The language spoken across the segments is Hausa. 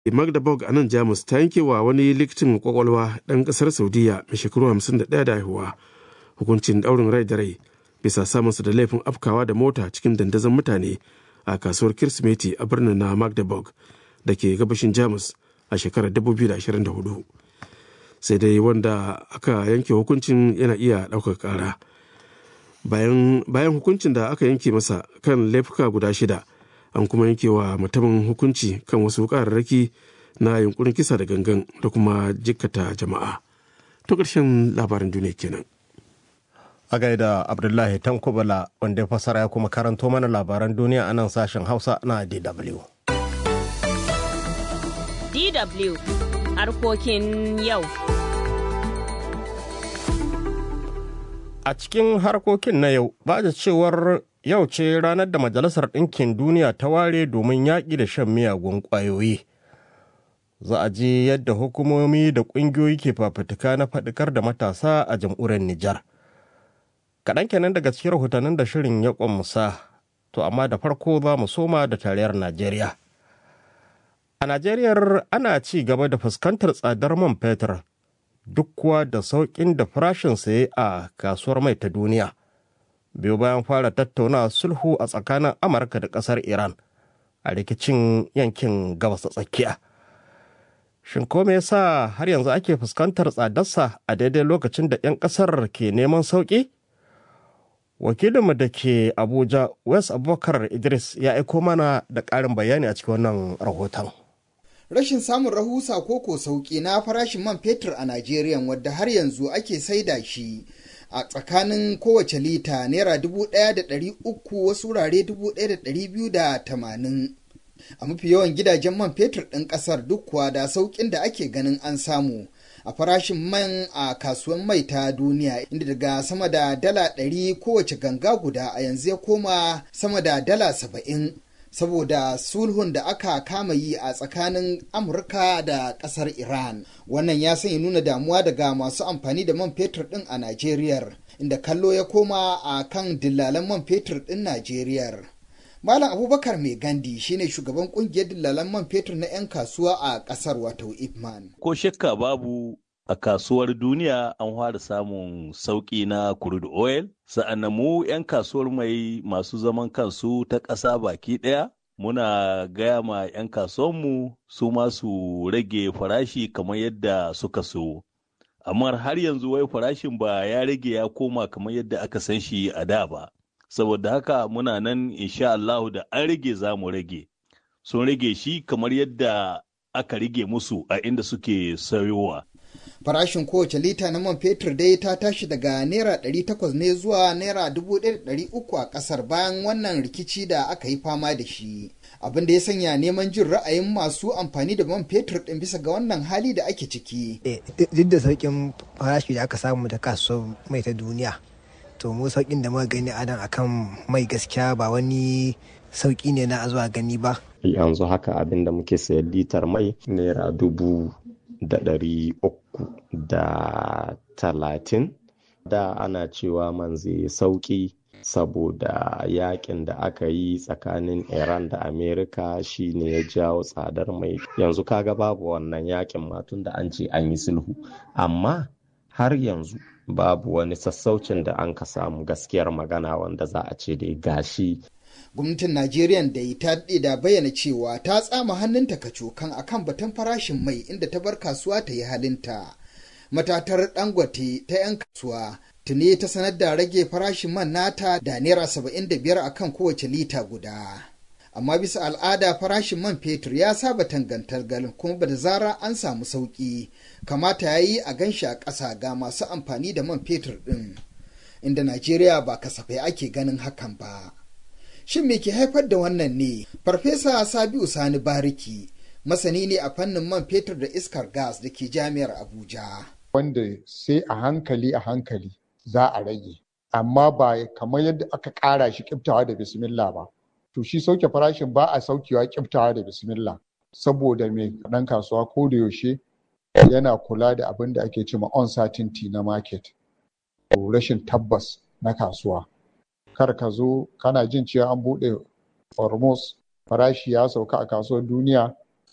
Magdeburg a nan Jamus ta yanke wa wani likitin kwakwalwa ɗan ƙasar Saudiya mai shekaru 51 da haihuwa hukuncin ɗaurin rai da rai bisa samunsa da laifin afkawa da mota cikin dandazon mutane a kasuwar Kirsimeti a birnin na Magdeburg da ke gabashin Jamus a shekarar 2024. Sai dai wanda aka yanke hukuncin yana iya ɗaukar ƙara. Bayan hukuncin da aka yanke masa kan laifuka guda 6, an kuma yanke wa mutumin hukunci kan wasu ƙararraki na yunkurin kisa da gangan da kuma jikkata jama'a. To ƙarshen labarin duniya kenan. A gaida Abdullahi Tankobala wanda ya fasara ya kuma karanto mana labaran duniya a nan sashen Hausa na DW. DW harkokin yau. A cikin harkokin na yau, ba da cewar yau ce ranar da Majalisar Ɗinkin Duniya ta ware domin yaƙi da shan miyagun ƙwayoyi. Za a ji yadda hukumomi da ƙungiyoyi ke fafutuka na faɗikar da matasa a jamhuriyar Nijar. Kaɗan kenan daga cikin rahotannin da shirin ya ƙunsa, to amma da farko za mu soma da tarayyar Najeriya. A Najeriya ana ci gaba da fuskantar tsadar man fetur, duk kuwa da sauƙin da farashin saye a kasuwar mai ta duniya. Biyu bayan fara tattauna sulhu a tsakanin Amurka da ƙasar Iran a rikicin yankin gabas ta tsakiya. Shin ko me yasa har yanzu ake fuskantar tsadarsa a daidai lokacin da 'yan ƙasar ke neman sauƙi? Wakilinmu da ke Abuja, Wes Abubakar Idris ya aiko mana da ƙarin bayani a cikin wannan rahoton. Rashin samun rahusa ko sauƙi na farashin man fetur a Najeriya wadda har yanzu ake saida shi a tsakanin kowace lita naira 1,300 wasu wurare 1,280 a mafi yawan gidajen man fetur ɗin ƙasar duk kuwa da sauƙin da ake ganin an samu a farashin man a kasuwan mai ta duniya, inda daga sama da dala 100 kowace ganga guda a yanzu ya koma sama da dala 70 saboda sulhun da aka kama yi a tsakanin Amurka da ƙasar Iran. Wannan ya sanya nuna damuwa daga masu amfani da man fetur ɗin a Najeriya, inda kallo ya koma a kan dillalan man fetur ɗin Najeriya. Malam Abubakar Mai Gandi shine shugaban ƙungiyar dillalan man fetur na 'yan kasuwa a ƙasar wato Ipman. Ko shakka babu a kasuwar duniya an fara samun sauƙi na crude oil, sa'annan mu 'yan kasuwar mai masu zaman kansu ta ƙasa baki ɗaya muna gaya ma 'yan kasuwanmu su masu rage farashi kamar yadda suka so. Amma har yanzu wai farashin ba ya rage ya koma kamar yadda aka san shi a da ba. Saboda haka muna nan insha Allahu da an rage za mu rage. Sun rage shi kamar yadda aka rage musu a inda suke sayowa. Farashin kowace lita na man fetur dai ta tashi daga naira 800 ne zuwa naira 1,300 a kasar bayan wannan rikici da aka yi fama da shi. Abin da ya sanya neman jin ra'ayin masu amfani da man fetur din bisa ga wannan hali da ake ciki. Duk da sauƙin farashi da aka samu da kasuwar mai ta duniya, to mu sauƙin da muka gani a nan akan mai gaskiya ba wani sauƙi ne na zuwa gani ba. Yanzu haka abin da muke sayar litar mai naira 330. Da ana cewa man zai sauki saboda yakin da aka yi tsakanin Iran da Amerika shine ya jawo tsadar mai. Yanzu kaga babu wannan yakin matun da an ce an yi sulhu, amma har yanzu babu wani sassaucin da an ka samu gaskiyar magana wanda za a ce dai gashi. Gwamnatin Najeriya da ta da bayyana cewa ta tsama hannunta kacokan akan batun farashin mai, inda ta bar kasuwa ta yi halinta. Matatar Dangote ta 'yan kasuwa tuni ta sanar da rage farashin man nata da naira 75 akan kowace lita guda. Amma bisa al'ada farashin man fetur ya saba tangantargal, kuma ba da zara an samu sauki kamata ya yi a ganshi a ƙasa ga masu amfani da man fetur ɗin, inda Najeriya ba kasafai ake ganin hakan ba. Shin me ke haifar da wannan ne? Farfesa Sabiu Sani Bariki masani ne a fannin man fetur da iskar gas da ke Jami'ar Abuja. Wanda sai a hankali za a rage, amma ba kamar yadda aka ƙara shi kiftawa da bismillah ba. To shi sauke farashin ba a saukewa kiftawa da bismillah, saboda mai ɗan kasuwa ko da yaushe yana kula da abin da ake cewa uncertainty na market, rashin tabbas na kasuwa. Kar ka zo kana jin cewa an buɗe Hormuz farashi ya sauka a kasuwar duniya,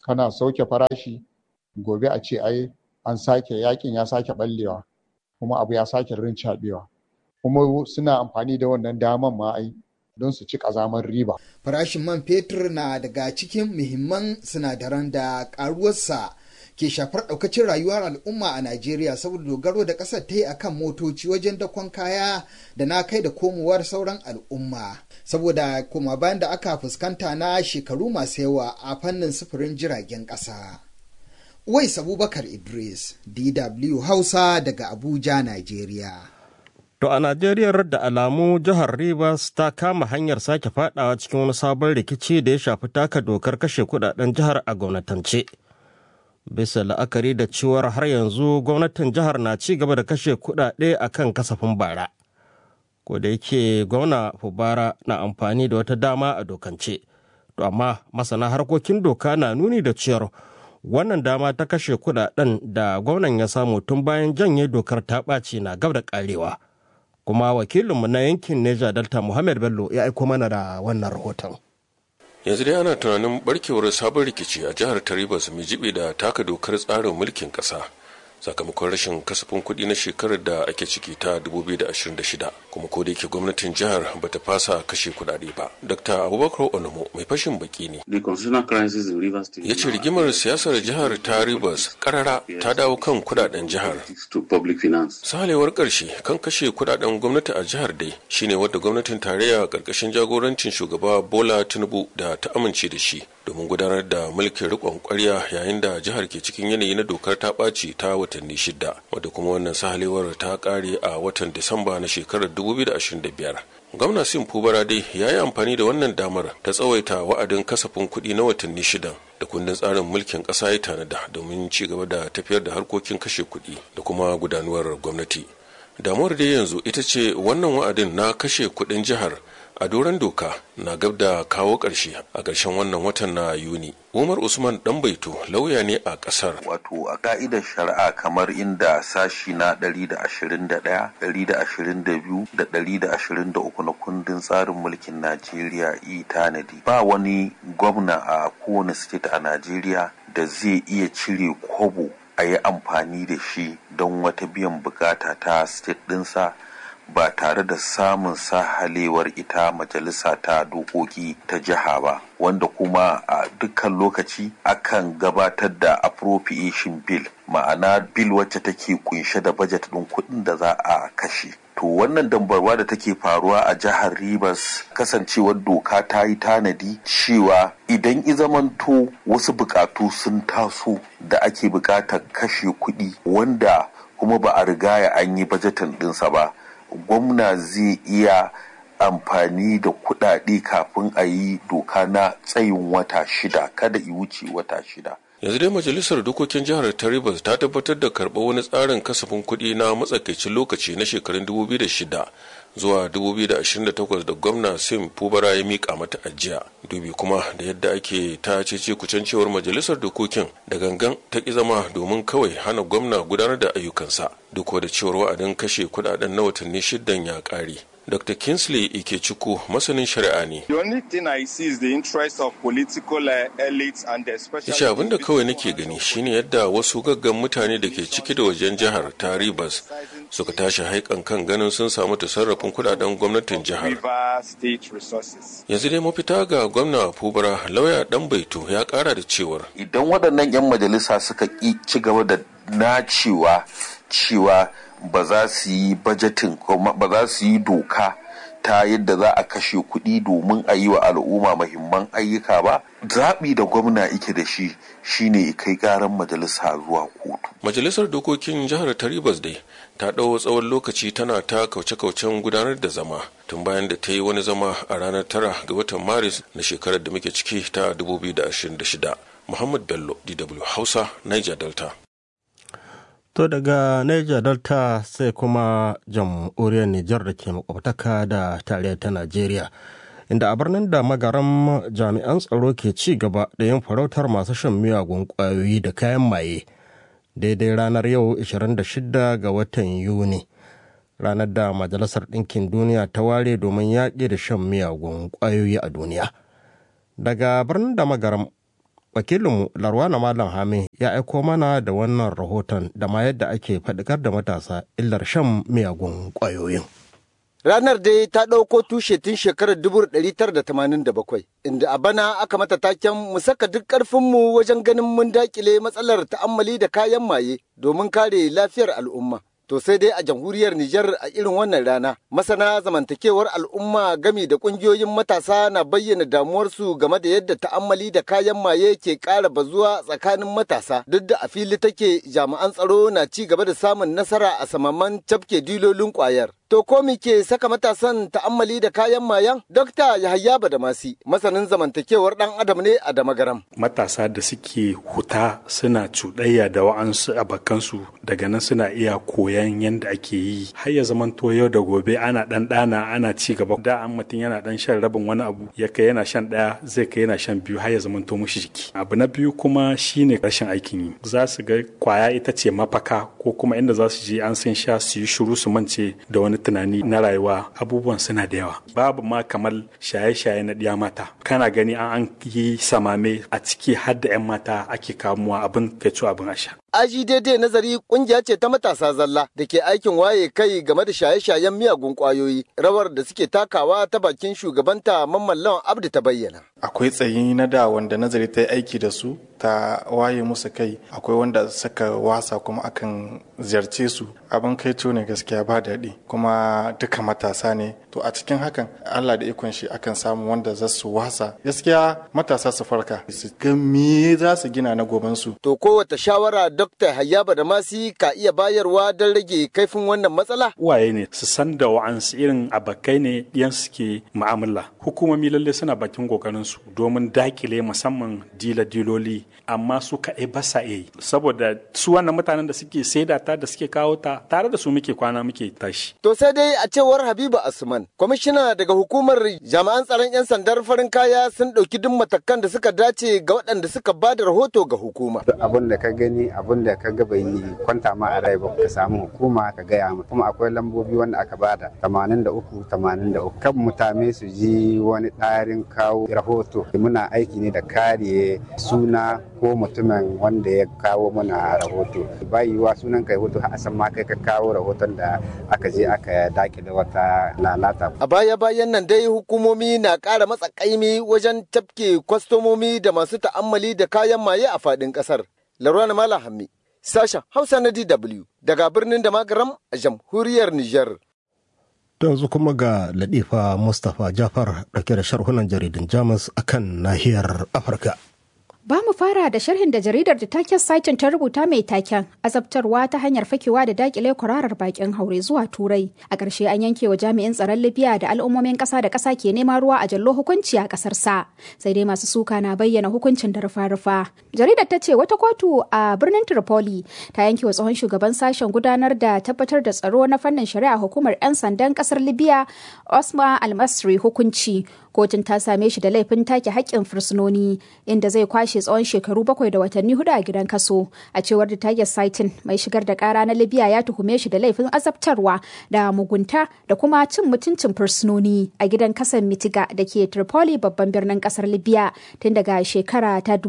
kana sauke farashi gobe a ce ai an sake yakin ya sake ballewa kuma abu ya sake rincaɓewa kuma suna amfani da wannan daman ma ai don su ci ƙazamar riba. Farashin man fetur na daga cikin muhimman sinadaran da ƙaruwarsa ke shafar ɗaukacin rayuwar al'umma a Najeriya saboda dogaro da ƙasar ta yi akan motoci wajen dakon kaya da na kai da komowar sauran al'umma. Saboda koma bayan da aka fuskanta na shekaru masu yawa a fannin sufurin jiragen ƙasa. Uwais Abubakar Idris, DW Hausa daga Abuja, Najeriya. To a Najeriya da alamu jihar Rivers ta kama hanyar sake fadawa cikin wani sabon rikici da ya shafi taka dokar kashe kudaden jihar a gwamnatance. Bisa la'akari da cewar har yanzu gwamnatin jihar na ci gaba da kashe kudade a kan kasafin bara. Ko da yake gwamna Fubara na amfani da wata dama a dokance. To amma masana harkokin doka na nuni da cewar wannan dama ta kashe kudaden da gwamnan ya samu tun bayan janye dokar ta ɓaci na gab da ƙarewa. Kuma wakilinmu na yankin Neja Delta Muhammad Bello ya aiko mana da wannan rahoton. Yanzu dai ana tunanin barkewar sabon rikici a jihar Rivers mai jibi da taka dokar tsarin mulkin ƙasa sakamakon rashin kasafin kuɗi na shekarar da ake ciki ta 2026 kuma ko da yake gwamnatin jihar bata fasa kashe kuɗaɗe ba. Dr. Abubakar Onomo mai fashin baki ne. Ya ce rigimar siyasar jihar ta Rivers karara ta dawo kan kuɗaɗen jihar. Sahalewar ƙarshe kan kashe kuɗaɗen gwamnati a jihar dai shine wadda gwamnatin tarayya ƙarƙashin jagorancin shugaba Bola Tinubu da ta amince da shi domin gudanar da mulkin riƙon ƙwarya yayin da jihar ke cikin yanayi na dokar ta ɓaci ta watanni 6 wadda kuma wannan sahalewar ta ƙare a watan Disamba na shekarar 2025. Gwamna Sim Fubara dai ya yi amfani da wannan damar ta tsawaita wa'adin kasafin kuɗi na watanni 6 da kundin tsarin mulkin ƙasa ya tanada domin ci gaba da tafiyar da harkokin kashe kuɗi da kuma gudanuwar gwamnati. Damuwar dai yanzu ita ce wannan wa'adin na kashe kuɗin jihar a doron doka na gab da kawo ƙarshe a ƙarshen wannan watan na Yuni. Umar Usman Ɗanbaito lauya ne a ƙasar. Wato a ka'idar shari'a kamar inda sashi na 121, 122 da 123 na kundin tsarin mulkin Najeriya tanadi. Ba wani gwamna a kowane state a Najeriya da zai iya cire kobo a yi amfani da shi don wata biyan bukata ta state ɗinsa ba tare da samun sahalewar ita majalisa ta dokoki ta jiha ba, wanda kuma a dukkan lokaci akan gabatar da appropriation bill, ma'ana bill wacce take kunshe da budget ɗin kuɗin da za a kashe. To wannan dambarwa da take faruwa a jihar Rivers kasancewar doka ta yi tanadi cewa idan izamanto wasu bukatu sun taso da ake bukatar kashe kuɗi wanda kuma ba a rigaya an yi bajetin ɗinsa ba, gwamna zai iya amfani da kuɗaɗe kafin a yi doka na tsayin wata 6 kada i wuce wata 6. Yanzu dai majalisar dokokin jihar ta Rivers ta tabbatar da karɓar wani tsarin kasafin kuɗi na matsakaicin lokaci na shekarun 2006 zuwa 2028 da gwamna Sim Fubara ya miƙa mata ajiya. Dubi kuma da yadda ake ta cece kucen cewar majalisar dokokin da gangan ta ƙi zama domin kawai hana gwamna gudanar da ayyukansa duk da cewar wa'adin kashe kuɗaɗen na watanni 6 ya ƙare. Dr. Kingsley Ikechukwu masanin shari'a ne. Yace abin da kawai nake gani shine yadda wasu gaggan mutane da ke ciki da wajen jihar ta Rivers suka tashi haikan kan ganin sun samu tasarrafin kudaden gwamnatin jihar. Yanzu dai mafita ga gwamna Fubara lauya Ɗanbaito ya kara da cewar idan waɗannan 'yan majalisa suka ci gaba da nacewa cewa ba za su yi bajetin ba za su yi doka ta yadda za a kashe kuɗi domin a yi wa al'umma muhimman ayyuka ba, zaɓi da gwamna yake da shi shine kai ƙaran majalisa zuwa kotu. Majalisar dokokin jihar ta Rivers dai ta ɗau tsawon lokaci tana ta kauce-kaucen gudanar da zama tun bayan da ta yi wani zama a ranar 9 ga watan Maris na shekarar da muke ciki ta 2026. Muhammad Bello, DW Hausa, Niger Delta. To daga Niger Delta sai kuma jamhuriyar Nijar da ke makwabtaka da tarayyar ta Najeriya, inda a birnin da magaran jami'an tsaro ke ci gaba da yin farautar masu shan miyagun ƙwayoyi da kayan maye daidai ranar yau 26 ga watan Yuni, ranar da Majalisar Ɗinkin Duniya ta ware domin yaƙi da shan miyagun ƙwayoyi a duniya. Daga birnin da magaran Wakilinmu Larwana Malam Hame ya aiko mana da wannan rahoton da ma yadda ake faɗakar da matasa illar shan miyagun ƙwayoyin. Ranar dai ta ɗauko tushe tun shekarar 1987, inda a bana aka mata taken mu saka duk ƙarfinmu wajen ganin mun daƙile matsalar ta'ammali da kayan maye domin kare lafiyar al'umma. To sai dai a jamhuriyar Nijar a irin wannan rana, masana zamantakewar al'umma gami da ƙungiyoyin matasa na bayyana damuwarsu game da yadda ta'ammali da kayan maye ke ƙara bazuwa tsakanin matasa, duk da a fili take jami'an tsaro na ci gaba da samun nasara a samaman cafke dilolin ƙwayar. To ko me ke saka matasan ta'ammali da kayan mayan? Dokta Yahaya Badamasi, masanin zamantakewar ɗan adam ne a Damagaram. Matasa da suke huta suna cuɗayya da wa'ansu abokansu daga nan suna iya koyan yadda ake yi. Har ya zamanto yau da gobe ana ɗan ɗana ana ci gaba. Da an mutum yana ɗan shan rabin wani abu ya kai yana shan ɗaya zai kai yana shan biyu har ya zamanto mushi jiki. Abu na biyu kuma shine rashin aikin yi. Za su ga kwaya ita ce mafaka ko kuma inda za su je an sun sha su yi shiru su mance da wani tunani na rayuwa. Abubuwan suna da yawa, babu ma kamar shaye-shaye na ɗiya mata. Kana gani an yi samame a ciki har da 'yan mata ake kamuwa abin kai abin asha. Aji daidai nazari kungiya ce ta matasa zalla da ke aikin waye kai game da shaye-shayen miyagun kwayoyi, rawar da suke takawa ta bakin shugabanta Mamman Lawan Abdu ta bayyana. Akwai tsayi na da wanda nazari ta yi aiki da su ta waye musu kai, akwai wanda suka wasa kuma akan ziyarce su. Abin kai ne gaskiya ba daɗi kuma duka matasa ne. To a cikin hakan Allah da ikon shi akan samu wanda za su wasa. Gaskiya matasa su farka su ga me za su gina na gobansu. To kowace shawara Dr. Yahaya Badamasi ka iya bayarwa don rage kaifin wannan matsala? Uwaye ne su san da wa'ansu irin abakai ne ɗiyan suke mu'amala. Hukumomi lalle suna bakin kokarin su domin dakile musamman diloli, amma su kaɗai ba sa yi saboda su wannan mutanen da suke saida ta da suke kawo ta tare da su muke kwana muke tashi. To sai dai a cewar Habibu Asman, kwamishina daga hukumar jami'an tsaron 'yan sandar farin kaya sun ɗauki duk matakan da suka dace ga waɗanda suka ba da rahoto ga hukuma. Abin da ka gani abin da ka ga bai kwanta ma a rai ba ka samu hukuma ka gaya mu, kuma akwai lambobi wanda aka bada 83 kan mutane su ji wani ɗarin kawo rahoto. Muna aiki ne da kare suna ko mutumin wanda ya kawo mana rahoto. Bai yiwa sunan kai rahoto a san ma kai ka kawo rahoton da aka je aka daki da wata lalata. A baya-bayan nan dai hukumomi na ƙara matsa ƙaimi wajen tafke kwastomomi da masu ta'ammali da kayan maye a faɗin ƙasar. Larwana Malam Hammi, sashen Hausa na DW daga birnin Damagaram a jamhuriyar Nijar. Yanzu kuma ga Latifa Mustapha Jafar ɗauke da sharhunan jaridun Jamus akan nahiyar Afirka. Ba mu fara da sharhin da jaridar da taken saitin ta rubuta mai taken azabtarwa ta hanyar fakewa da dakile kwararar bakin haure zuwa Turai. A ƙarshe an yanke wa jami'in tsaron Libya da al'ummomin ƙasa da ƙasa ke neman ruwa a jallo hukunci a ƙasar sa. Sai dai masu suka na bayyana hukuncin da rufa-rufa. Jaridar ta ce wata kotu a birnin Tripoli ta yanke wa tsohon shugaban sashen gudanar da tabbatar da tsaro na fannin shari'a hukumar 'yan sandan ƙasar Libya Osman Al-Masri hukunci. Kotun ta same shi da laifin take haƙƙin fursunoni inda zai kwashe tsawon shekaru 7 da watanni 4 a gidan kaso. A cewar da Tiger Saitin, mai shigar da ƙara na Libya ya tuhume shi da laifin azabtarwa da mugunta da kuma cin mutuncin fursunoni a gidan kasan Mitiga da ke Tripoli babban birnin ƙasar Libya tun daga shekara ta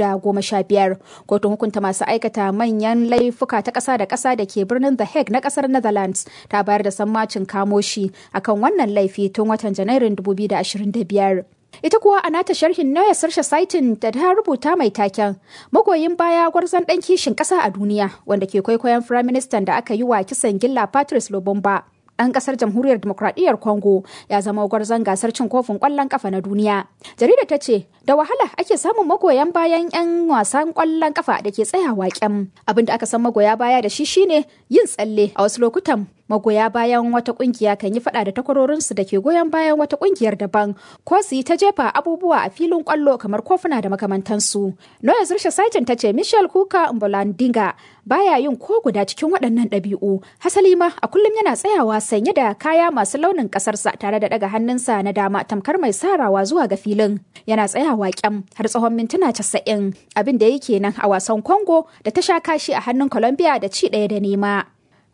2015. Kotun hukunta masu aikata manyan laifuka ta ƙasa da ƙasa da ke birnin The Hague na ƙasar Netherlands ta bayar da sammacin kamo shi akan wannan laifi tun watan Janairun 2025. Ita kuwa a nata sharhin Noya Sarsha Saitin da ta rubuta mai taken magoyin baya gwarzon ɗan kishin ƙasa a duniya wanda ke kwaikwayon firaministan da aka yi wa kisan gilla Patrice Lumumba. Ɗan ƙasar Jamhuriyar Dimokuraɗiyyar Congo ya zama gwarzon gasar cin kofin ƙwallon ƙafa na duniya. Jarida ta ce, da wahala ake samun magoyan bayan 'yan wasan ƙwallon ƙafa da ke tsayawa ƙyam. Abin da aka san magoya baya da shi shine yin tsalle. A wasu lokutan magoya bayan wata ƙungiya kan yi faɗa da takwarorinsu da ke goyon bayan wata ƙungiyar daban ko su yi ta jefa abubuwa a filin ƙwallo kamar kofuna da makamantansu. Noya Zirsha Saitin ta ce Michel Kuka Mbolandinga baya yin ko guda cikin waɗannan ɗabi'u. Hasali ma a kullum yana tsayawa sanye da kaya masu launin ƙasarsa tare da ɗaga hannunsa na dama tamkar mai sarawa zuwa ga filin. Yana tsayawa kyam har tsawon mintuna 90 abin da yake nan a wasan Congo da ta sha kashi a hannun Colombia da ci 1-0.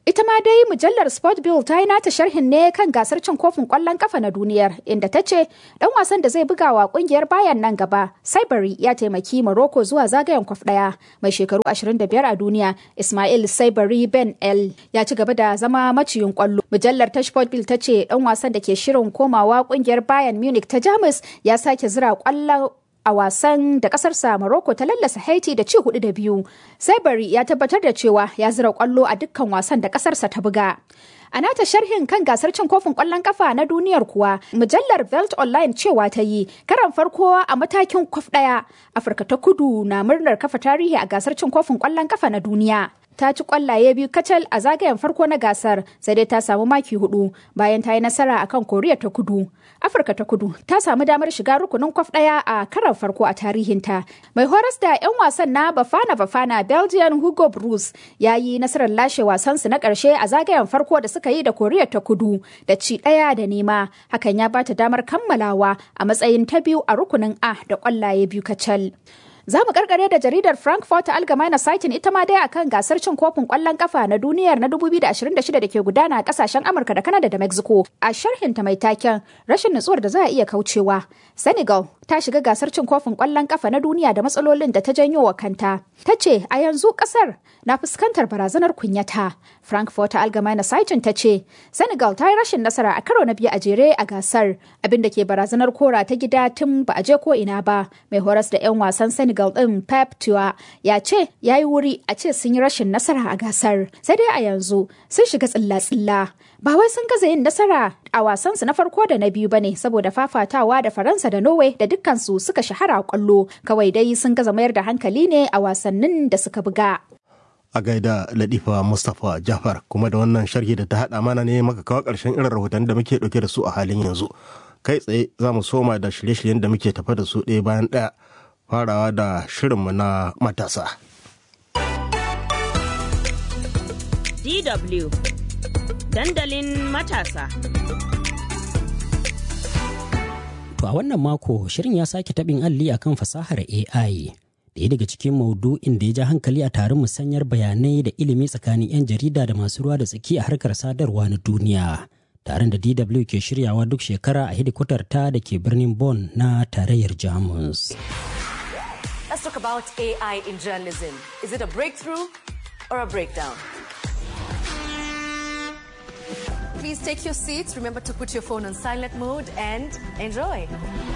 Ita ma dai mujallar Sport Bill ta yi nata sharhin ne kan gasar cin kofin ƙwallon ƙafa na duniyar, inda ta ce ɗan wasan da zai buga wa ƙungiyar Bayern nan gaba, Saibari ya taimaki Morocco zuwa zagayen kwaf ɗaya. Mai shekaru 25 a duniya, Ismail Saibari Ben El ya ci gaba da zama maciyin ƙwallo. Mujallar ta Sport Bill ta ce ɗan wasan da ke shirin komawa ƙungiyar Bayern Munich ta Jamus ya sake zira ƙwallon a wasan da kasarsa Morocco ta lallasa Haiti da ci 4-2. Saibari ya tabbatar da cewa ya zira kwallo a dukkan wasan da kasarsa ta buga. A nata sharhin kan gasar cin kofin kwallon kafa na duniyar kuwa, mujallar Welt Online cewa ta yi karan farko a matakin kwaf ɗaya. Afirka ta Kudu na murnar kafa tarihi a gasar cin kofin kwallon kafa na duniya. Ta ci kwallaye 2 kacal a zagayen farko na gasar, sai dai ta samu maki 4 bayan ta yi nasara akan Koriya ta Kudu. Afirka ta Kudu ta samu damar shiga rukunin kwaf ɗaya a karan farko a tarihinta. Mai horas da 'yan wasan na Bafana Belgian Hugo Broos ya yi nasarar lashe wasansu na ƙarshe a zagayen farko da suka yi da Koriya ta Kudu da ci 1-0. Hakan ya bata damar kammalawa a matsayin ta biyu a rukunin A da kwallaye 2 kacal. Za mu karkare da jaridar Frankfurt Allgemeine Zeitung ita ma dai akan gasar cin kofin kwallon kafa na duniyar na 2026 da ke gudana a kasashen Amurka da Canada da Mexico. A sharhinta mai taken rashin nutsuwar da za a iya kaucewa. Senegal ta shiga gasar cin kofin kwallon kafa na duniya da matsalolin da ta janyo wa kanta. Ta ce a yanzu kasar na fuskantar barazanar kunyata. Frankfurt Allgemeine Zeitung ta ce Senegal ta yi rashin nasara a karo na biyu a jere a gasar, abinda ke barazanar kora ta gida tun ba a je ko ina ba. Mai horas da 'yan wasan Senegal din Pep Tua ya ce ya yi wuri a ce sun yi rashin nasara a gasar, sai dai a yanzu sun shiga tsilla-tsilla. Ba wai sun gaza yin nasara a wasansu na farko da na biyu bane saboda fafatawa da Faransa da Norway da dukkansu suka shahara a kwallo, kawai dai sun gaza mayar da hankali ne a wasannin da suka buga. A gaida Latifa Mustapha Jafar, kuma da wannan sharhi da ta haɗa mana ne maka kawo ƙarshen irin rahoton da muke ɗauke da su a halin yanzu. Kai tsaye za mu soma da shirye-shiryen da muke tafa da su ɗaya bayan ɗaya, farawa da shirinmu na matasa. DW Dandalin matasa. To a wannan mako shirin ya sake taɓin alli akan fasahar AI. Ɗaya daga cikin maudu'in da ya ja hankali a taron musanyar bayanai da ilimi tsakanin 'yan jarida da masu ruwa da tsaki a harkar sadarwa na duniya. Taron da DW ke shiryawa duk shekara a hedikwatar ta da ke birnin Bonn na tarayyar Jamus. Let's talk about AI in journalism. Is it a breakthrough or a breakdown? Please take your seats. Remember to put your phone on silent mode and enjoy.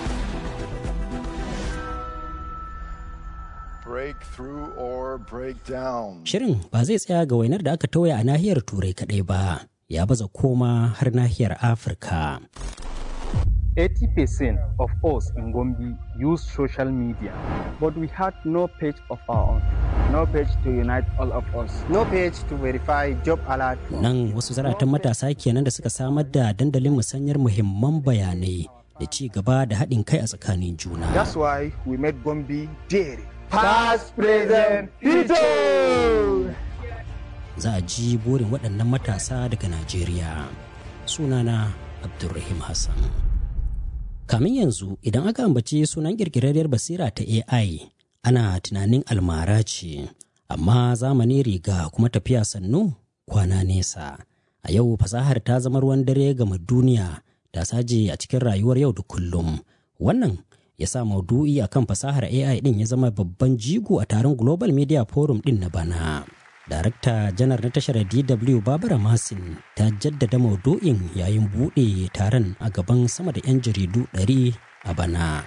Breakthrough or breakdown. Shirin ba zai tsaya ga wainar da aka tauya a nahiyar Turai kaɗai ba, ya baza koma har nahiyar Afirka. 80% of us in Gombe use social media, but we had no page of our own. No page to unite all of us. No page to verify job alert. Nan wasu zaratan matasa kenan da suka samar da dandalin musanyar muhimman bayanai da ci gaba da haɗin kai a tsakanin juna. That's why we made Gombe Dairy. Past, present, future! Za a ji burin waɗannan matasa daga Najeriya. Sunana Abdulrahim Hassan. Kamin yanzu idan aka ambaci sunan ƙirƙirarriyar basira ta AI, ana tunanin almara ce, amma zamani riga kuma tafiya sannu kwana nesa. A yau fasahar ta zama ruwan dare gama duniya, ta saje a cikin rayuwar yau da kullum. Wannan ya sa maudu'i akan fasahar AI din ya zama babban jigo a taron Global Media Forum din na bana. Darakta janar na tashar DW Barbara Masin ta jaddada maudu'in yayin buɗe taron a gaban sama da 'yan jaridu 100 a bana.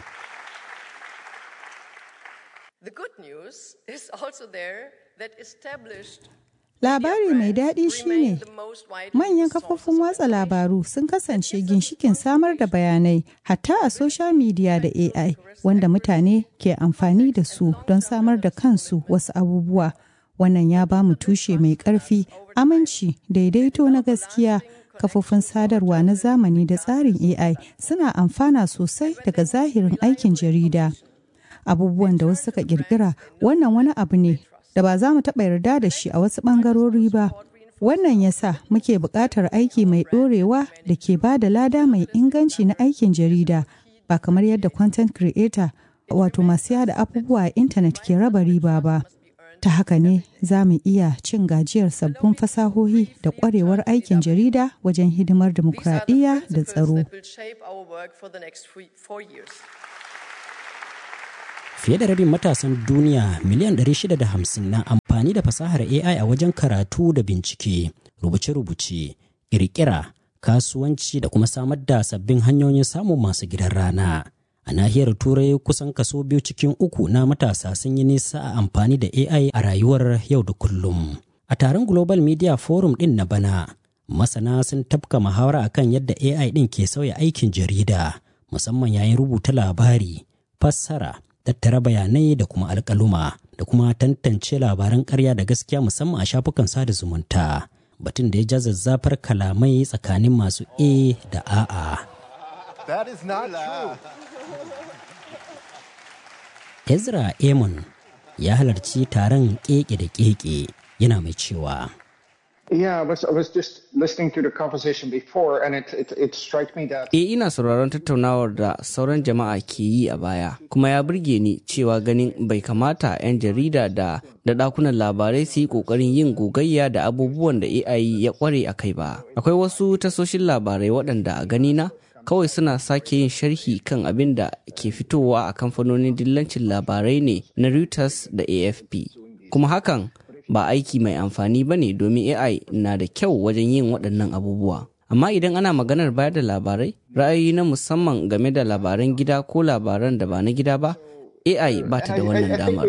The good news is also there that established Labari mai daɗi shine manyan kafofin watsa labaru sun kasance ginshikin samar da bayanai hatta a social media da AI wanda mutane ke amfani da su don samar da kansu wasu abubuwa. Wannan ya ba mu tushe mai ƙarfi, aminci, daidaito na gaskiya. Kafofin sadarwa na zamani da tsarin AI suna amfana sosai daga zahirin aikin jarida. Abubuwan da wasu suka ƙirƙira wannan wani abu ne da ba za mu taɓa yarda da shi a wasu ɓangarori ba. Wannan ya sa muke buƙatar aiki mai ɗorewa da ke ba da lada mai inganci na aikin jarida, ba kamar yadda content creator wato masu yada abubuwa a intanet ke raba riba ba. Ta haka ne za mu iya cin gajiyar sabbin fasahohi da ƙwarewar aikin jarida wajen hidimar dimokuraɗiyya da tsaro. Fiye da rabin matasan duniya miliyan 650 na amfani da fasahar AI a wajen karatu da bincike, rubuce-rubuce, ƙirƙira, kasuwanci da kuma samar da sabbin hanyoyin samun masu gidan rana. A nahiyar Turai kusan kaso 2 cikin 3 na matasa sun yi nisa a amfani da AI a rayuwar yau da kullum. A taron Global Media Forum ɗin na bana, masana sun tafka muhawara akan yadda AI ɗin ke sauya aikin jarida, musamman yayin rubuta labari, fassara, tattara bayanai da kuma alƙaluma, da kuma tantance labaran ƙarya da gaskiya musamman a shafukan sada zumunta. Batun da ya ja zazzafar kalamai tsakanin masu A da A'a. That is not true. Ezra Amon ya halarci taron keke da keke yana mai cewa. Yeah, I was just listening to the conversation before and it struck me that ina sauraron tattaunawar da sauran jama'a ke yi a baya kuma ya burge ni cewa ganin bai kamata 'yan jarida da dakunan labarai su yi kokarin yin gogayya da abubuwan da AI ya kware a kai ba. Akwai wasu tasoshin labarai waɗanda a ganina kawai suna sake yin sharhi kan abin da ke fitowa a kamfanonin dillancin labarai ne na Reuters da AFP. Kuma hakan ba aiki mai amfani ba ne domin AI na da kyau wajen yin waɗannan abubuwa. Amma idan ana maganar bayar da labarai, ra'ayi na musamman game da labaran gida ko labaran da ba na gida ba, AI ba ta da wannan damar.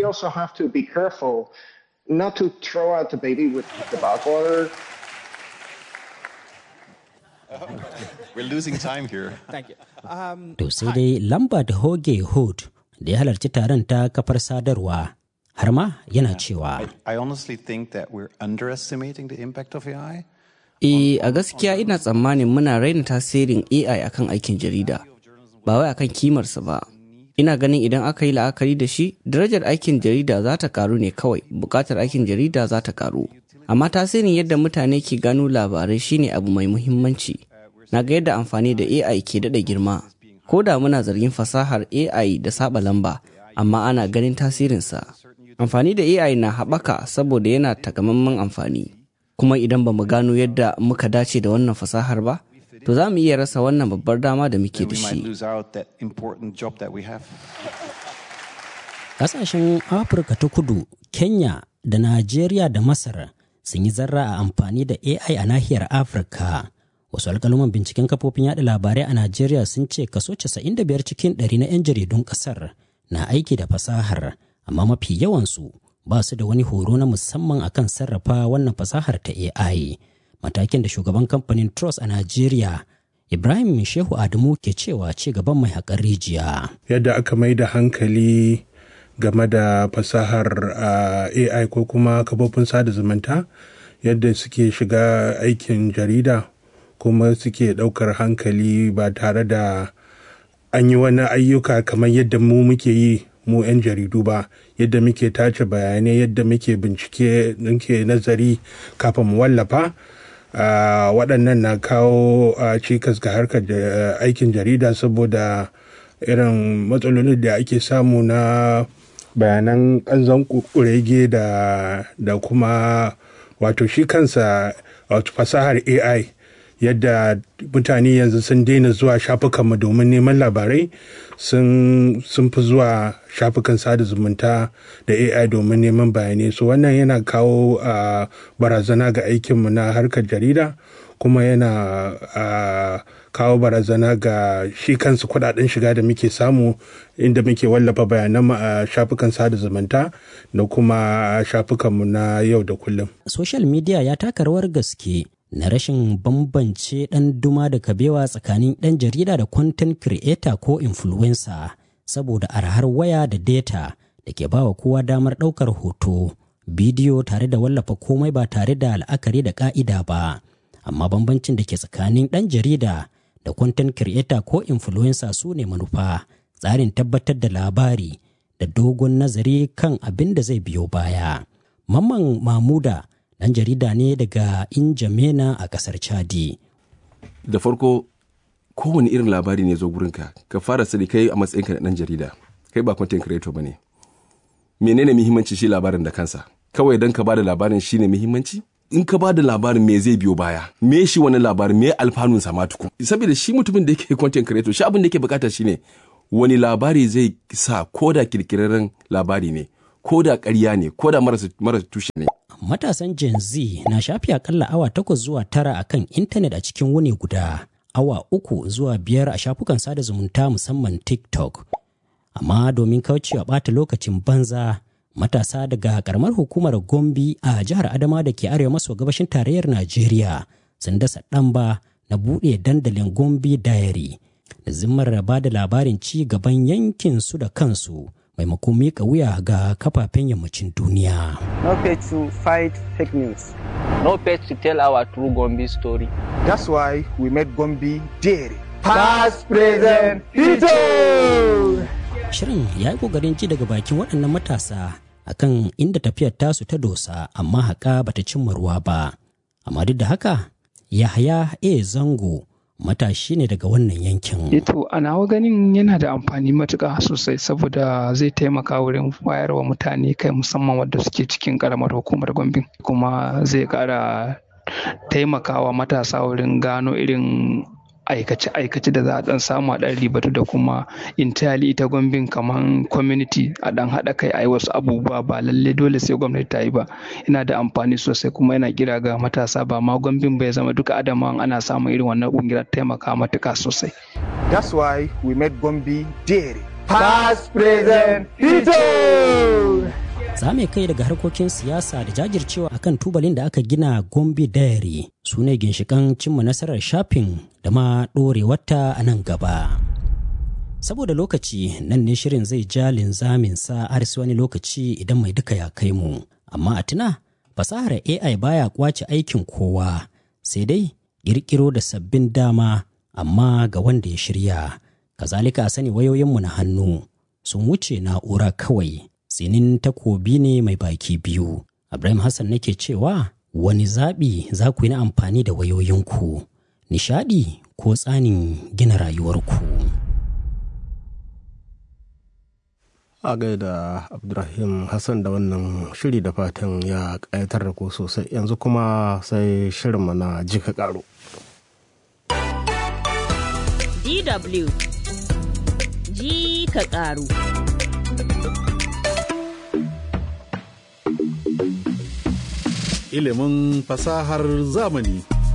We're losing time here. Thank you. To sai dai Lambert Hoge Hood da ya halarci taron ta kafar sadarwa har ma yana cewa I honestly think that we're underestimating the impact of AI. A gaskiya ina tsammanin muna raina tasirin AI akan aikin jarida, ba wai akan kimarsa ba. Ina ganin idan aka yi la'akari da shi, darajar aikin jarida za ta karu ne kawai, bukatar aikin jarida za ta karu. Amma tasirin yadda mutane ke gano labarai shine abu mai muhimmanci. Na ga yadda amfani da AI ke daɗa girma. Ko da muna zargin fasahar AI da saba lamba, amma ana ganin tasirinsa. Amfani da AI na haɓaka saboda yana takamaiman amfani. Kuma idan ba mu gano yadda muka dace da wannan fasahar ba, to za mu iya rasa wannan babbar dama da muke da shi. Ƙasashen Afirka ta Kudu, Kenya da Najeriya da Masar sun yi zarra a amfani da AI a nahiyar Afirka. Wasu alƙaluman binciken kafofin yaɗa labarai a Najeriya sun ce kaso 95 cikin 100 na 'yan jaridun ƙasar na aiki da fasahar, amma mafi yawansu ba su da wani horo na musamman akan sarrafa wannan fasahar ta AI. Matakin da shugaban kamfanin Trust a Najeriya, Ibrahim Shehu Adamu ke cewa ci gaban mai haƙar rijiya. Yadda aka mai da hankali game da fasahar AI ko kuma kafofin sada zumunta, yadda suke shiga aikin jarida kuma suke ɗaukar hankali ba tare da an yi wani ayyuka kamar yadda mu muke yi mu 'yan jaridu ba, yadda muke tace bayanai, yadda muke bincike, muke nazari kafin mu wallafa. Waɗannan na kawo cikas ga harkar aikin jarida saboda irin matsalolin da ake samu na bayanan ƙanzon kurege da kuma wato shi kansa wato fasahar AI, yadda mutane yanzu sun daina zuwa shafukanmu domin neman labarai, sun fi zuwa shafukan sada zumunta da AI domin neman bayanai. So wannan yana kawo barazana ga aikinmu na harkar jarida, kuma yana kawo barazana ga shi kansu kudaden shiga da muke samu inda muke wallafa bayanan a shafukan sada zumunta da kuma shafukanmu na yau da kullum. Social media ya taka rawar gaske na rashin bambance ɗan duma da kabewa tsakanin ɗan jarida da content creator ko influencer, saboda arhar waya da data da ke bawa kowa damar ɗaukar hoto, bidiyo tare da wallafa komai ba tare da la'akari da ƙa'ida ba. Amma bambancin da ke tsakanin ɗan jarida da content creator ko influencer su ne manufa, tsarin tabbatar da labari da dogon nazari kan abin da zai biyo baya. Mamman Mamuda ɗan jarida ne daga Injamena a ƙasar Chadi. Da farko, kowane irin labari ne zo gurinka, ka fara sani kai a matsayinka na ɗan jarida, kai ba content creator ba ne. Menene muhimmanci shi labarin da kansa? kawai don ka bada labarin shine muhimmanci? In ka bada labarin me zai biyo baya, me shi wani labarin, me alfanun sa ma tukun. Saboda shi mutumin da yake content creator, shi abin da yake bukata shine wani labari zai sa koda kirkirarren labari ne, koda ƙarya ne, koda marasa tushe ne. Matasan Gen Z na shafi akalla awa 8 zuwa 9 akan intanet a cikin wuni guda, awa 3 zuwa 5 a shafukan sada zumunta musamman TikTok. Amma domin kaucewa ɓata lokacin banza, matasa daga karamar hukumar Gombe a jihar Adama da ke arewa maso gabashin tarayyar Najeriya sun dasa ɗamba na buɗe dandalin Gombe Diary da zimmar ba da labarin ci gaban yankin su da kansu maimakon miƙa wuya ga kafafen yammacin duniya. No page to fight fake news. No page to tell our true Gombe story. That's why we made Gombe Diary. Past, present, future! Shirin ya yi ƙoƙarin ji daga bakin waɗannan matasa akan inda tafiyar tasu ta dosa amma haƙa bata cimma ruwa ba. Amma duk da haka, Yahaya A. Zango matashi ne daga wannan yankin. Ito a nawa ganin yana da amfani matuƙa sosai saboda zai taimaka wurin wayarwa mutane kai musamman wadda suke cikin ƙaramar hukumar Gombe, kuma zai ƙara taimakawa matasa wurin gano irin aikace-aikace da za a dan samu a dan ribatu da kuma intali ita Gombin kamar community a dan haɗa kai a yi wasu abubuwa ba lalle dole sai gwamnati ta yi ba. Yana da amfani sosai kuma yana kira ga matasa ba ma Gombin bai zama duka Adamawan ana samun irin wannan kungiyar taimaka matuka sosai. That's why we made Gombe Diary. Past, present, future! Za mu kai daga harkokin siyasa da jajircewa akan tubalin da aka gina Gombe Diary su ne ginshikan cimma nasarar shafin da ma ɗorewarta a nan gaba. Saboda lokaci nan ne shirin zai ja linzamin sa har wani lokaci idan mai duka ya kai mu. Amma a tuna fasahar AI baya kwace aikin kowa sai dai ƙirƙiro da sabbin dama amma ga wanda ya shirya. Kazalika a sani wayoyinmu na hannu sun wuce na'ura kawai. Sinin takobi ne mai baki biyu. Ibrahim Hassan nake cewa wani zaɓi za ku yi na amfani da wayoyinku, nishaɗi ko tsanin gina rayuwarku. A gaida Abdulrahim Hassan da wannan shiri da fatan ya ƙayatar da ku sosai. Yanzu kuma sai shirinmu na jika ƙaro. DW jika ƙaro. Ilimin fasahar zamani.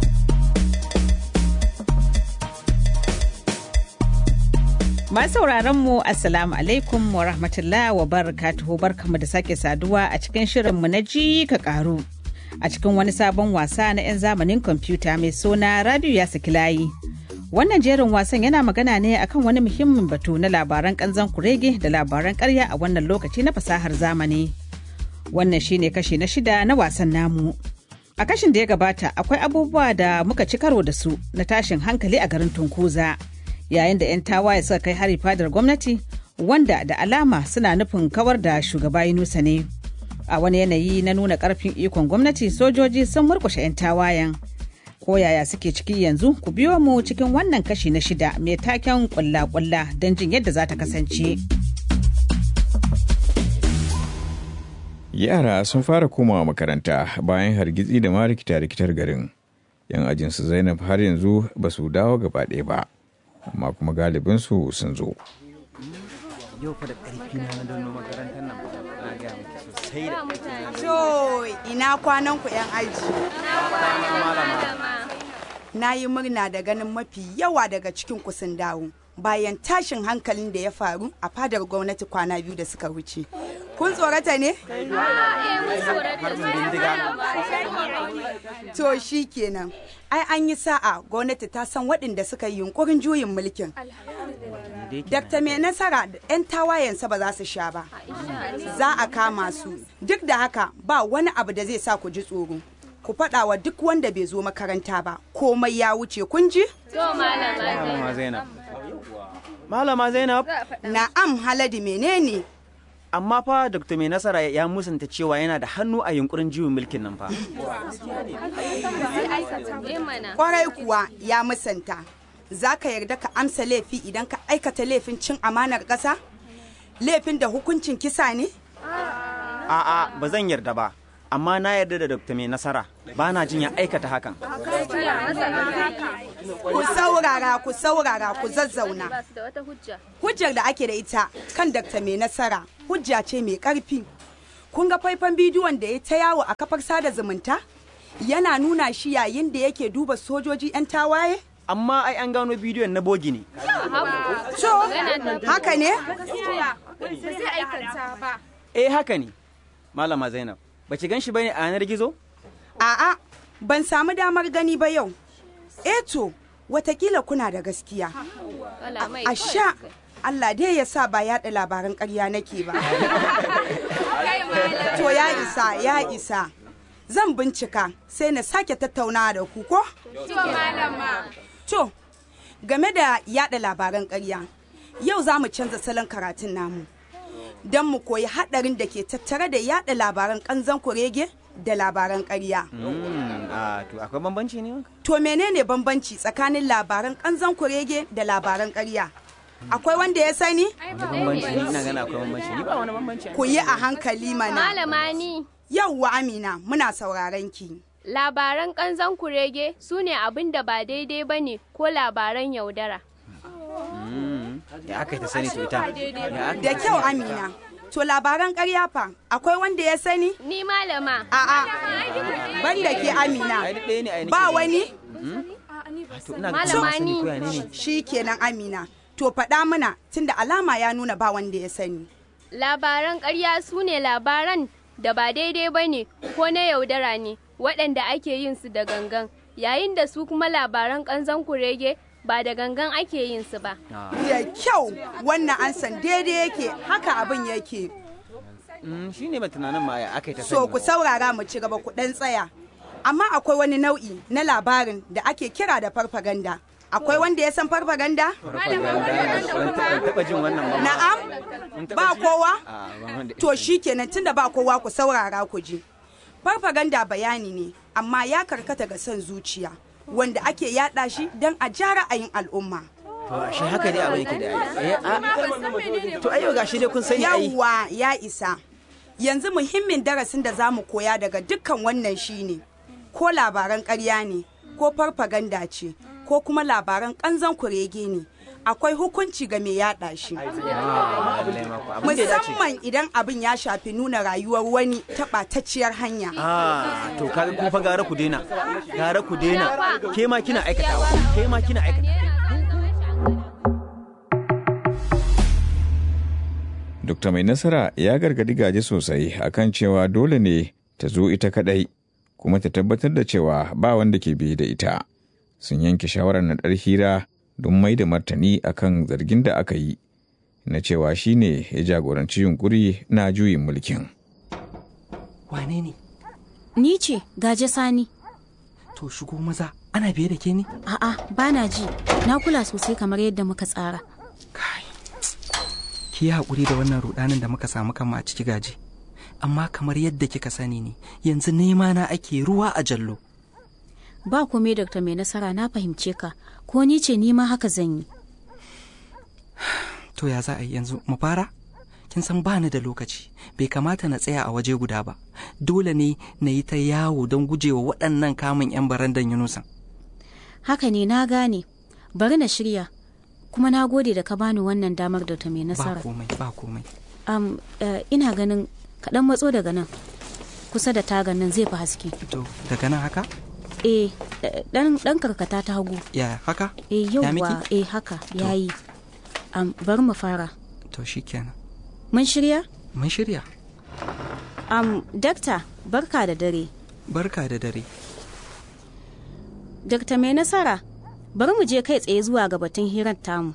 Masu sauraron mu Assalamu alaikum wa rahmatullah wa barakatuhu, barkamu da sake saduwa a cikin shirinmu na ji ka karu. A cikin wani sabon wasa na 'yan zamanin kwamfuta mai suna Radio ya saki layi. Wannan jerin wasan yana magana ne akan wani muhimmin batu na labaran kanzan kurege da labaran karya a wannan lokaci na fasahar zamani. Wannan shine kashi na 6 na wasan namu. A kashin da ya gabata akwai abubuwa da muka ci karo da su na tashin hankali a garin Tunkuza. Yayin da 'yan tawaye suka kai hari fadar gwamnati wanda da alama suna nufin kawar da shugaba Yunusa ne. A wani yanayi na nuna karfin ikon gwamnati, sojoji sun murkushe 'yan tawayen. Ko yaya suke ciki yanzu, ku biyo mu cikin wannan kashi na 6 mai taken kulla-kulla don jin yadda za ta kasance. Yara sun fara komawa makaranta bayan hargitsi da ma rikita-rikitar garin. 'Yan ajinsu Zainab har yanzu ba su dawo gaba ɗaya ba, amma kuma galibinsu sun zo. Yau fa da ƙarfi na don makarantar nan ba na ga miki sosai da ƙarfi. To ina kwanan ku 'yan aji. Na yi murna da ganin mafi yawa daga cikin ku sun dawo bayan tashin hankalin da ya faru a fadar gwamnati kwana 2 da suka wuce. Kun tsorata ne? To shi kenan. Ai an yi sa'a gwamnati ta san waɗanda suka yi yunkurin juyin mulkin. Dr. Mai Nasara da 'yan tawayensa ba za su sha ba. Za a kama su. Duk da haka ba wani abu da zai sa ku ji tsoro. Ku faɗa wa duk wanda bai zo makaranta ba. Komai ya wuce kun ji? Malama Zainab. Malama Zainab. Na'am Haladu, menene? Amma fa Dr. Mai Nasara ya musanta cewa yana da hannu a yunkurin juyin mulkin nan fa. Kwarai kuwa ya musanta. Za ka yarda ka amsa laifi idan ka aikata laifin cin amanar ƙasa? Laifin da hukuncin kisa ne? A'a, ba zan yarda ba. amma na yarda da Dr. Mai Nasara ba na jin ya aikata hakan. Ku saurara ku zazzauna. Hujjar da ake da ita kan Dr. Mai Nasara hujja ce mai ƙarfi. Kun ga faifan bidiyon da ya ta yawo a kafar sada zumunta? Yana nuna shi yayin da yake duba sojoji 'yan tawaye? Amma ai an gano bidiyon na bogi ne. So, haka ne? Haka ne. Malama Zainab, ba ki gan shi bane a yanar gizo? A'a, ban samu damar gani ba yau. To, watakila kuna da gaskiya. Asha, Allah dai ya sa ba yaɗa labaran ƙarya nake ba. To ya isa. Zan bincika sai na sake tattaunawa da ku ko? To, game da yaɗa labaran ƙarya, yau za mu canza salon karatun namu. Don mu koyi haɗarin da ke tattare da yaɗa labaran ƙanzan kurege da labaran ƙarya. To akwai bambanci ne? To menene bambanci tsakanin labaran ƙanzan kurege da labaran ƙarya? Akwai wanda ya sani? Ku yi a hankali mana. Malama ni. Yauwa Amina, muna sauraron ki. Labaran ƙanzan kurege su ne abin da ba daidai ba ne ko labaran yaudara. Ya aka yi ta sani ita. Da kyau Amina. To labaran ƙarya fa, akwai wanda ya sani? Ni malama. A'a, ban da ke Amina. Ba wani? Malama ni. Shi kenan Amina. To faɗa mana tunda alama ya nuna ba wanda ya sani. Labaran ƙarya su ne labaran da ba daidai ba ne ko na yaudara ne waɗanda ake yin su da gangan, yayin da su kuma labaran ƙanzan kurege ba da gangan ake yin su ba. Da kyau, wannan an san daidai yake, haka abin yake. Shi ne tunanin ma ya aka yi ta sani. So ku saurara mu ci gaba ku ɗan tsaya. Amma akwai wani nau'i na labarin da ake kira da farfaganda. Akwai wanda ya san farfaganda? Na'am? Ba kowa? To shi kenan tunda ba kowa ku saurara ku ji. Farfaganda bayani ne, amma ya karkata ga son zuciya, wanda ake yada shi don a ja ra'ayin al'umma. Shi haka dai abin yake da to ayo gashi dai kun sani ai. Yawwa ya isa. Yanzu muhimmin darasin da zamu koya daga dukkan wannan shine ko labaran ƙarya ne, ko farfaganda ce, ko kuma labaran ƙanzan kurege ne, akwai hukunci ga mai yaɗa shi. Musamman idan abin ya shafi nuna rayuwar wani ta ɓatacciyar hanya. To kaga kun fa gara ku daina. Ke ma kina aikatawa. Dr. Mai Nasara ya gargadi Gaje sosai akan cewa dole ne ta zo ita kadai kuma ta tabbatar da cewa ba wanda ke biye da ita. Sun yanke shawarar naɗar hira don mai da martani akan zargin da aka yi na cewa shi ne ya jagoranci yunkuri na juyin mulkin. Wane ne? Ni ce, Gaje Sani. To shigo maza, ana biye da ke ne? A'a, bana ji. Na kula sosai kamar yadda muka tsara. Ki yi haƙuri da wannan rudanin da muka samu kama a ciki Gaje. Amma kamar yadda kika sani ne, yanzu nema na ake ruwa a jallo. Ba kome Dr. Mai Nasara, na fahimce ka, ko ni ce ni ma haka zan yi. To ya za a yi yanzu, mu fara? Kin san ba ni da lokaci, bai kamata na tsaya a waje guda ba. Dole ne na yi ta yawo don gujewa waɗannan kamun 'yan barandan Yunusan. Haka ne, na gane. Bari na shirya, kuma na gode da ka bani wannan damar Dr. Mai Nasara. Ba komai. Ina ganin kaɗan matso daga nan, kusa da tagan nan zai fi haske. To, daga nan haka? Dan karkata ta hagu. Ya haka? Yauwa, haka, yayi. Bari mu fara. To shikenan. Mun shirya? Mun shirya. Dakta, barka da dare. Barka da dare. Dakta Mai Nasara, bari mu je kai tsaye zuwa ga batun hirar tamu.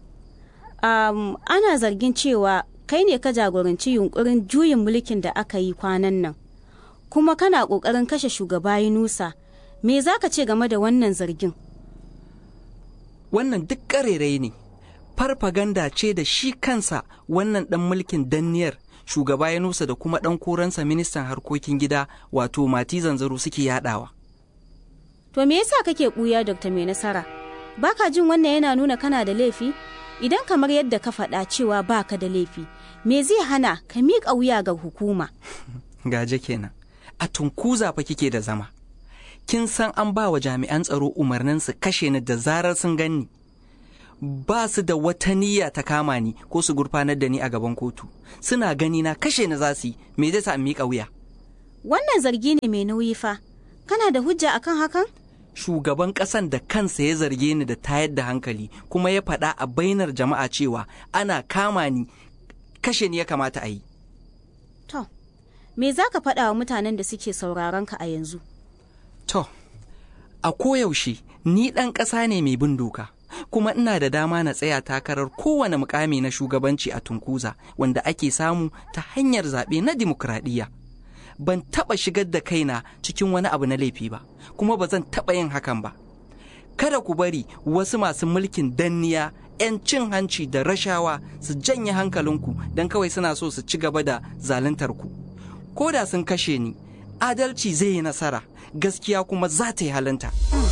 Ana zargin cewa kai ne ka jagoranci yunkurin juyin mulkin da aka yi kwanan nan, kuma kana ƙoƙarin kashe shugaba Yunusa. Me za ka ce game da wannan zargin? Wannan duk ƙarerai ne, farfaganda ce da shi kansa wannan ɗan mulkin danniyar shugaba Yunusa da kuma ɗan koransa ministan harkokin gida wato Mati Zanzaro suke yaɗawa. To me yasa kake ɓuya Dr. Mai Nasara? Baka jin wannan yana nuna kana da laifi? Idan kamar yadda ka faɗa cewa baka da laifi, me zai hana ka miƙa wuya ga hukuma? Gaje kenan. a Tunkuza fa kike da zama. Kin san an ba wa jami'an tsaro umarnin su kashe ni da zarar sun ganni. Ba su da wata niyya ta kama ni ko su gurfanar da ni a gaban kotu. Suna gani na kashe ni za su yi, me zai sa in miƙa wuya? Wannan zargi ne mai nauyi fa. Kana da hujja akan hakan? Shugaban ƙasan da kansa ya zarge ni da tayar da hankali kuma ya faɗa a bainar jama'a cewa ana kama ni, kashe ni ya kamata a yi. To, me za ka faɗa wa mutanen da suke sauraron ka a yanzu? To, a koyaushe ni ɗan ƙasa ne mai bin doka, kuma ina da dama na tsaya takarar kowane mukami na shugabanci a Tunkuza wanda ake samu ta hanyar zaɓe na dimokuraɗiyya. Ban taɓa shigar da kaina cikin wani abu na laifi ba, kuma ba zan taɓa yin hakan ba. Kada ku bari wasu masu mulkin danniya, 'yan cin hanci da rashawa su janye hankalinku don kawai suna so su ci gaba da zaluntar ku. Ko da sun kashe ni, adalci zai yi nasara, gaskiya kuma za ta yi halinta.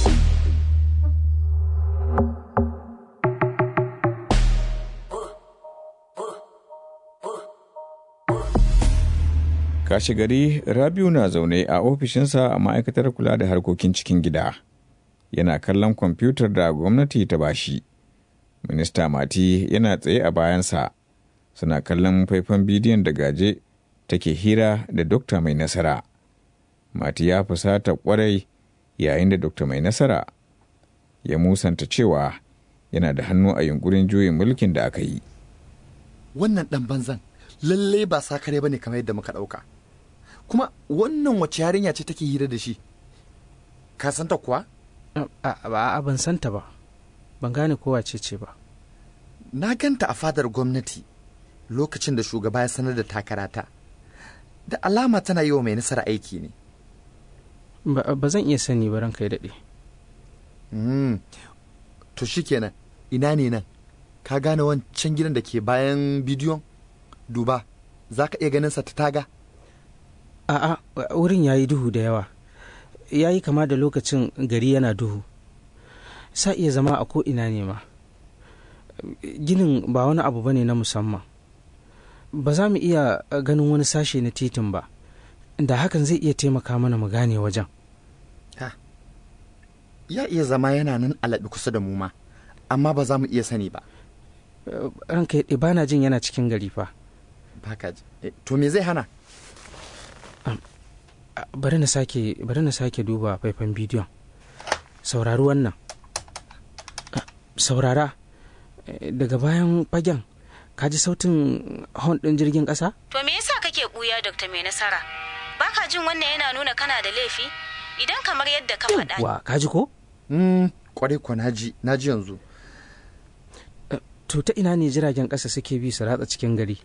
Kashi gari Rabiu na zaune a ofishinsa a ma'aikatar kula da harkokin cikin gida. Yana kallon kwamfutar da gwamnati ta bashi. Minista Mati yana tsaye a bayansa. Suna kallon faifan bidiyon da Gaje take hira da Dokta Mai Nasara. Mati ya fusata kwarai yayin da Dokta Mai Nasara ya musanta cewa yana da hannu a yunkurin juyin mulkin da aka yi. Wannan ɗan banzan lallai ba sakare ba ne kamar yadda muka ɗauka. Kuma wannan wace yarinya ce take hira da shi? Ka santa kuwa? Ba ban santa ba, ban gane kowa ce ba. Na ganta a fadar gwamnati lokacin da shugaba ya sanar da takarata. Da alama tana yi wa Mai Nasara aiki ne. Ba zan iya sani ba ranka ya daɗe. To shikenan, ina ne nan? Ka gane wancan gidan da ke bayan bidiyon? Duba, za ka iya ganin sa ta taga? A'a, wurin ya yi duhu da yawa. Ya yi kama da lokacin gari yana duhu. Sa iya zama a ko'ina ne ma. Ginin ba wani abu ba ne na musamman. Ba za mu iya ganin wani sashe na titin ba, da hakan zai iya taimaka mana mu gane wajen. Ya iya zama yana nan alaɓi kusa da mu ma, amma ba za mu iya sani ba. Ranka ya ba na jin yana cikin gari fa. Baka ji. To me zai hana? Bari na sake duba faifan bidiyon. Saurari wannan. Saurara. Daga bayan fagen, ka ji sautin hon ɗin jirgin ƙasa? To me yasa kake ɓuya Dr. Mai Nasara? Baka jin wannan yana nuna kana da laifi? Idan kamar yadda ka faɗa. Wa, ka ji ko? Kwarai ko naji yanzu. To ta ina ne jiragen ƙasa suke bi su ratsa cikin gari?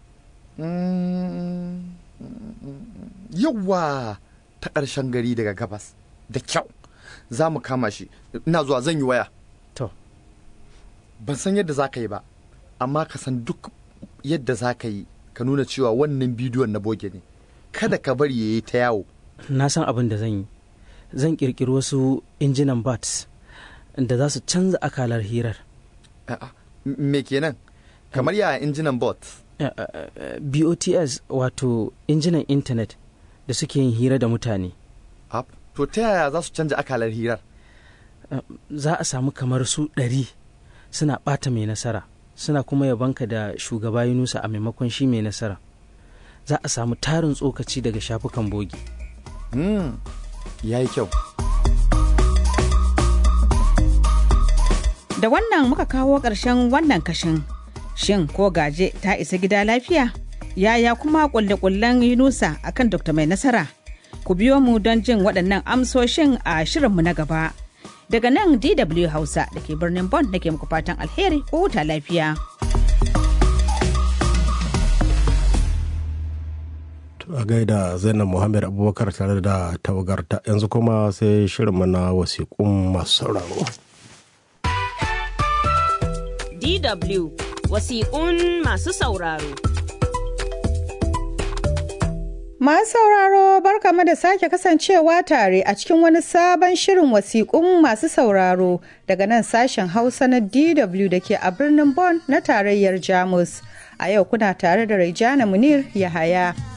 Yawwa, ta ƙarshen gari daga gabas. Da kyau, za mu kama shi. Ina zuwa, zan yi waya. To. Ban san yadda za ka yi ba, amma ka san duk yadda za ka yi ka nuna cewa wannan bidiyon na boge ne. Kada ka bari ya yi ta yawo. Na san abin da zan yi. Zan ƙirƙiri wasu injinan bats da za su canza akalar hirar. Me kenan? Kamar ya injinan bots? BOTS, wato injinan intanet da suke yin hira da mutane. To ta yaya za su canza akalar hirar? Za a samu kamar su 100 suna ɓata Mai Nasara, suna kuma yabanka da shugaba Yunusa a maimakon shi Mai Nasara. Za a samu tarin tsokaci daga shafukan bogi. Ya yi kyau. Da wannan muka kawo ƙarshen wannan kashin. Shin ko Gaje ta isa gida lafiya? Yaya kuma kulle-kullen Yunusa akan Dr. Mai Nasara? Ku biyo mu don jin waɗannan amsoshin a shirinmu na gaba. Daga nan DW Hausa da ke birnin Bonn da ke muku fatan alheri ko huta lafiya. A gaida Zainab Muhammad Abubakar tare da tawagarta, yanzu kuma sai shirinmu na wasiƙun masu sauraro. DW wasiƙun masu sauraro. Masu sauraro barkamu da sake kasancewa tare a cikin wani sabon shirin wasiƙun masu sauraro daga nan sashen Hausa na DW da ke a birnin Bonn na tarayyar Jamus. A yau kuna tare da Raijana Munir Yahaya.